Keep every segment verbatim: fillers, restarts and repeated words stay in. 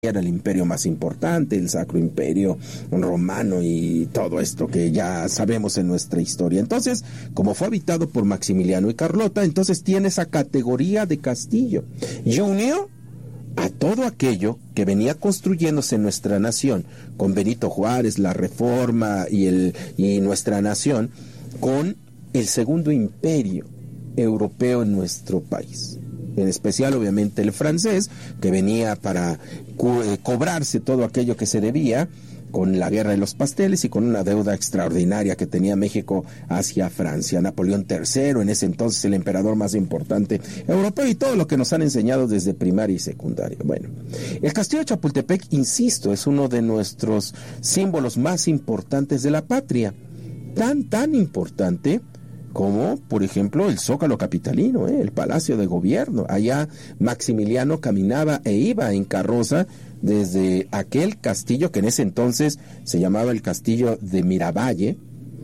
era el imperio más importante, el Sacro Imperio Romano y todo esto que ya sabemos en nuestra historia. Entonces, como fue habitado por Maximiliano y Carlota, entonces tiene esa categoría de castillo y unió a todo aquello que venía construyéndose en nuestra nación, con Benito Juárez, la Reforma y, el, y nuestra nación, con el segundo imperio europeo en nuestro país. En especial, obviamente, el francés, que venía para co- eh, cobrarse todo aquello que se debía con la guerra de los pasteles y con una deuda extraordinaria que tenía México hacia Francia. Napoleón tercero, en ese entonces el emperador más importante europeo, y todo lo que nos han enseñado desde primaria y secundaria. Bueno, el castillo de Chapultepec, insisto, es uno de nuestros símbolos más importantes de la patria. Tan, tan importante como, por ejemplo, el Zócalo capitalino, ¿eh? el Palacio de Gobierno. Allá Maximiliano caminaba e iba en carroza desde aquel castillo que en ese entonces se llamaba el Castillo de Miravalle,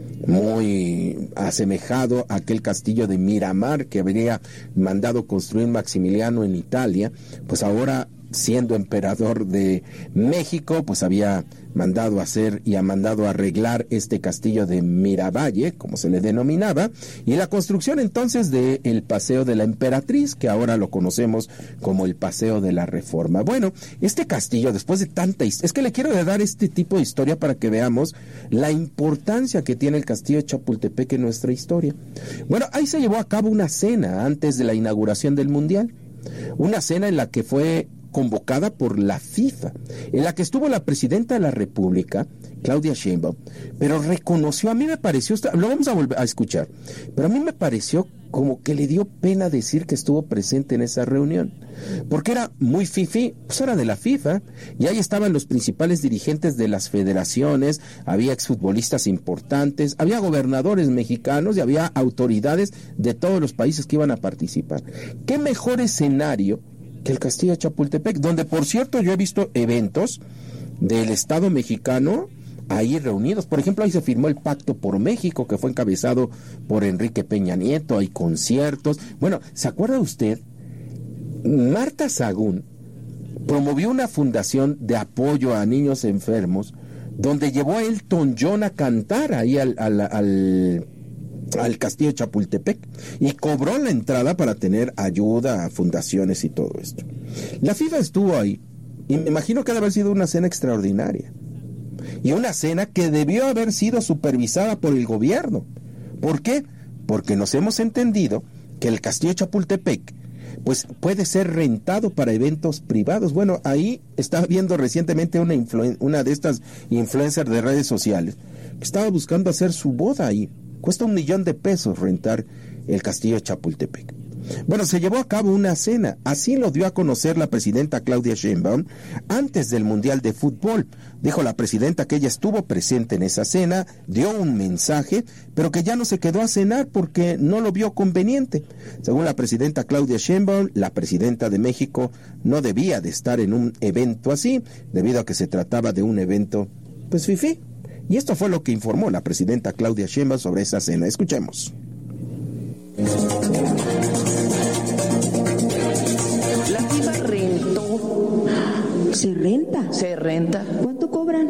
muy asemejado a aquel castillo de Miramar que habría mandado construir Maximiliano en Italia. Pues ahora, siendo emperador de México, pues había mandado hacer y ha mandado arreglar este castillo de Miravalle, como se le denominaba, y la construcción entonces de el Paseo de la Emperatriz, que ahora lo conocemos como el Paseo de la Reforma. Bueno, este castillo, después de tanta historia, es que le quiero dar este tipo de historia para que veamos la importancia que tiene el castillo de Chapultepec en nuestra historia. Bueno, ahí se llevó a cabo una cena antes de la inauguración del Mundial, una cena en la que fue convocada por la FIFA, en la que estuvo la presidenta de la República, Claudia Sheinbaum, pero reconoció, a mí me pareció, lo vamos a volver a escuchar, pero a mí me pareció como que le dio pena decir que estuvo presente en esa reunión, porque era muy fifí, pues era de la FIFA, y ahí estaban los principales dirigentes de las federaciones, había exfutbolistas importantes, había gobernadores mexicanos y había autoridades de todos los países que iban a participar. ¿Qué mejor escenario que el castillo de Chapultepec, donde por cierto yo he visto eventos del Estado mexicano ahí reunidos? Por ejemplo, ahí se firmó el Pacto por México, que fue encabezado por Enrique Peña Nieto, hay conciertos. Bueno, ¿se acuerda usted? Marta Sagún promovió una fundación de apoyo a niños enfermos, donde llevó a Elton John a cantar ahí al, al, al al castillo de Chapultepec y cobró la entrada para tener ayuda a fundaciones y todo esto. La FIFA estuvo ahí y me imagino que debe haber sido una cena extraordinaria y una cena que debió haber sido supervisada por el gobierno. ¿Por qué? Porque nos hemos entendido que el castillo de Chapultepec pues puede ser rentado para eventos privados. Bueno, ahí estaba viendo recientemente una, influen- una de estas influencers de redes sociales que estaba buscando hacer su boda ahí. Cuesta un millón de pesos rentar el castillo de Chapultepec. Bueno, se llevó a cabo una cena, así lo dio a conocer la presidenta Claudia Sheinbaum antes del Mundial de Fútbol. Dijo la presidenta que ella estuvo presente en esa cena, dio un mensaje, pero que ya no se quedó a cenar porque no lo vio conveniente. Según la presidenta Claudia Sheinbaum, la presidenta de México no debía de estar en un evento así, debido a que se trataba de un evento, pues fifí. Y esto fue lo que informó la presidenta Claudia Sheinbaum sobre esa cena. Escuchemos. La FIFA rentó. ¿Se renta? Se renta. ¿Cuánto cobran?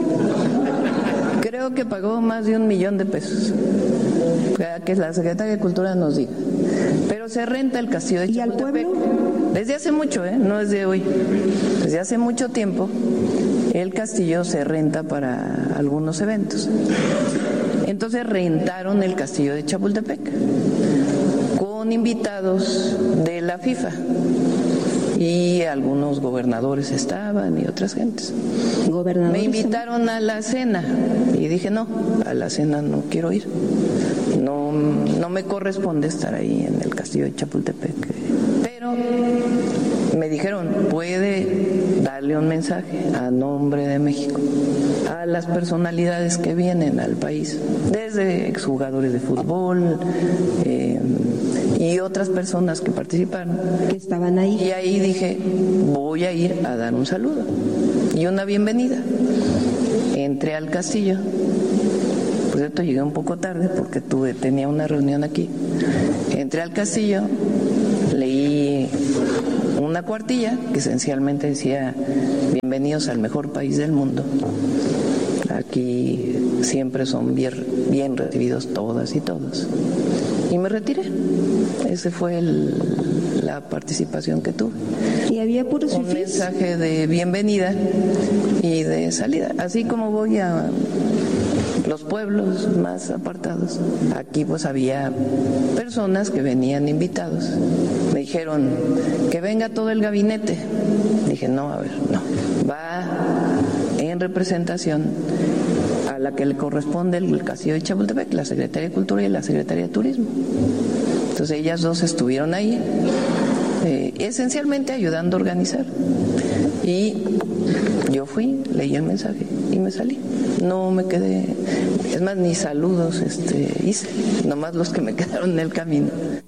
Creo que pagó más de un millón de pesos. Que la Secretaría de Cultura nos diga. Pero se renta el castillo de Chapultepec. ¿Y al pueblo? Desde hace mucho, ¿eh? No es de hoy. Desde hace mucho tiempo el castillo se renta para algunos eventos. Entonces rentaron el castillo de Chapultepec con invitados de la FIFA y algunos gobernadores estaban y otras gentes. ¿Gobernadores? Me invitaron a la cena y dije no, a la cena no quiero ir. No, no me corresponde estar ahí en el castillo de Chapultepec. Pero me dijeron, puede darle un mensaje a nombre de México a las personalidades que vienen al país, desde exjugadores de fútbol eh, y otras personas que participaron. Que estaban ahí. Y ahí dije, voy a ir a dar un saludo y una bienvenida. Entré al castillo. Por cierto, llegué un poco tarde porque tuve, tenía una reunión aquí. Entré al castillo, leí un una cuartilla que esencialmente decía: bienvenidos al mejor país del mundo. Aquí siempre son bien, bien recibidos todas y todos. Y me retiré. Ese fue el, la participación que tuve. Y había puros un fifís. Mensaje de bienvenida y de salida. Así como voy a los pueblos más apartados, aquí pues había personas que venían invitados. Me dijeron que venga todo el gabinete. Dije, no, a ver, no. Va en representación a la que le corresponde el Castillo de Chapultepec, la Secretaría de Cultura y la Secretaría de Turismo. Entonces ellas dos estuvieron ahí, eh, esencialmente ayudando a organizar. Y yo fui, leí el mensaje y me salí. No me quedé, es más, ni saludos este, hice, nomás los que me quedaron en el camino.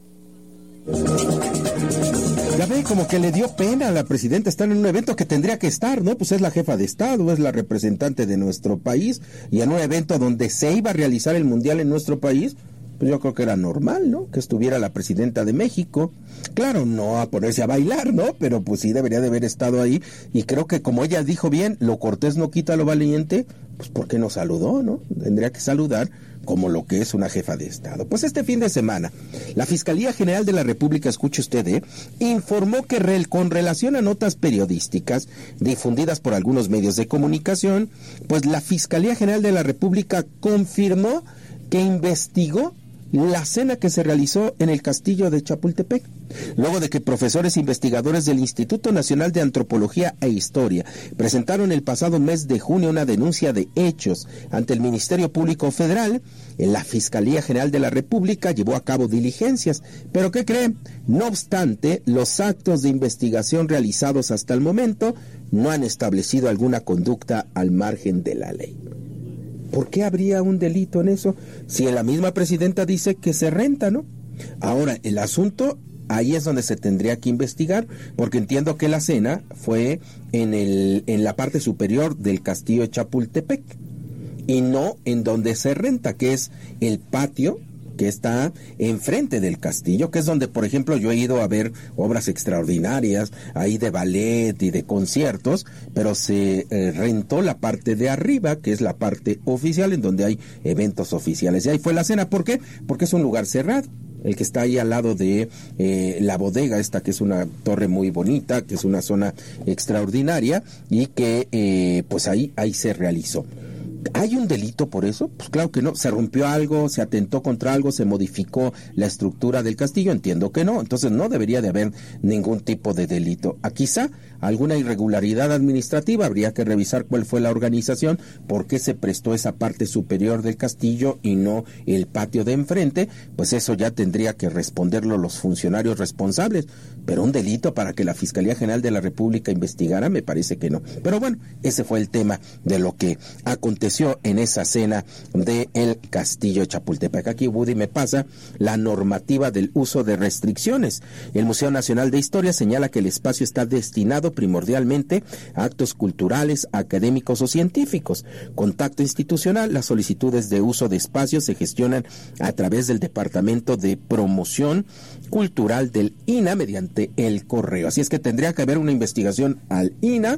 Ya ve, como que le dio pena a la presidenta estar en un evento que tendría que estar, ¿no? Pues es la jefa de Estado, es la representante de nuestro país, y en un evento donde se iba a realizar el Mundial en nuestro país, pues yo creo que era normal, ¿no? Que estuviera la presidenta de México. Claro, no a ponerse a bailar, ¿no? Pero pues sí debería de haber estado ahí, y creo que como ella dijo bien, lo cortés no quita lo valiente, pues ¿por qué no saludó, no? Tendría que saludar como lo que es una jefa de Estado. Pues este fin de semana, la Fiscalía General de la República, escuche usted, ¿eh? informó que rel, con relación a notas periodísticas difundidas por algunos medios de comunicación, pues la Fiscalía General de la República confirmó que investigó la cena que se realizó en el castillo de Chapultepec, luego de que profesores investigadores del Instituto Nacional de Antropología e Historia presentaron el pasado mes de junio una denuncia de hechos ante el Ministerio Público Federal. La Fiscalía General de la República llevó a cabo diligencias, pero ¿qué creen? No obstante, los actos de investigación realizados hasta el momento no han establecido alguna conducta al margen de la ley. ¿Por qué habría un delito en eso? Si la misma presidenta dice que se renta, ¿no? Ahora, el asunto, ahí es donde se tendría que investigar, porque entiendo que la cena fue en, el, en la parte superior del castillo de Chapultepec, y no en donde se renta, que es el patio que está enfrente del castillo, que es donde, por ejemplo, yo he ido a ver obras extraordinarias, ahí de ballet y de conciertos, pero se eh, rentó la parte de arriba, que es la parte oficial, en donde hay eventos oficiales. Y ahí fue la cena. ¿Por qué? Porque es un lugar cerrado, el que está ahí al lado de eh, la bodega esta, que es una torre muy bonita, que es una zona extraordinaria, y que eh, pues ahí, ahí se realizó. ¿Hay un delito por eso? Pues claro que no. ¿Se rompió algo? ¿Se atentó contra algo? ¿Se modificó la estructura del castillo? Entiendo que no. Entonces no debería de haber ningún tipo de delito. A quizá alguna irregularidad administrativa. Habría que revisar cuál fue la organización, por qué se prestó esa parte superior del castillo y no el patio de enfrente. Pues eso ya tendría que responderlo los funcionarios responsables. Pero un delito para que la Fiscalía General de la República investigara, me parece que no. Pero bueno, ese fue el tema de lo que aconteció en esa cena de el castillo de Chapultepec. Aquí Woody me pasa la normativa del uso de restricciones. El Museo Nacional de Historia señala que el espacio está destinado primordialmente a actos culturales, académicos o científicos. Contacto institucional, las solicitudes de uso de espacios se gestionan a través del Departamento de Promoción Cultural del I N A mediante el correo. Así es que tendría que haber una investigación al I N A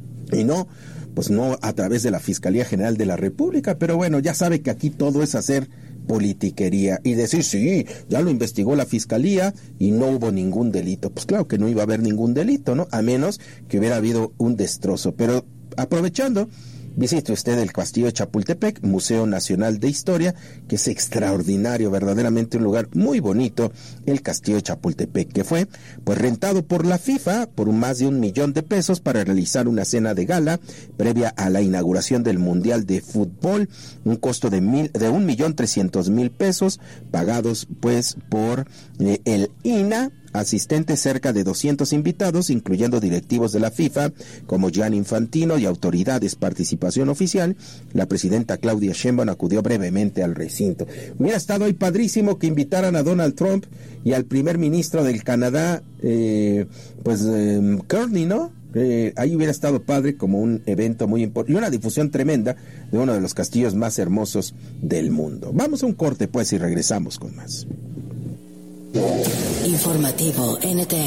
y no pues no a través de la Fiscalía General de la República. Pero bueno, ya sabe que aquí todo es hacer politiquería y decir, sí, ya lo investigó la Fiscalía y no hubo ningún delito. Pues claro que no iba a haber ningún delito, ¿no? A menos que hubiera habido un destrozo. Pero aprovechando, visite usted el castillo de Chapultepec, Museo Nacional de Historia, que es extraordinario, verdaderamente un lugar muy bonito, el castillo de Chapultepec, que fue pues rentado por la FIFA por un más de un millón de pesos para realizar una cena de gala previa a la inauguración del Mundial de Fútbol, un costo de mil, de un millón trescientos mil pesos, pagados pues por eh, el I N A. Asistentes cerca de doscientos invitados, incluyendo directivos de la FIFA, como Gianni Infantino y autoridades. Participación oficial. La presidenta Claudia Sheinbaum acudió brevemente al recinto. Hubiera estado ahí padrísimo que invitaran a Donald Trump y al primer ministro del Canadá, eh, pues, eh, Kearney, ¿no? Eh, ahí hubiera estado padre como un evento muy importante y una difusión tremenda de uno de los castillos más hermosos del mundo. Vamos a un corte, pues, y regresamos con más. Informativo N T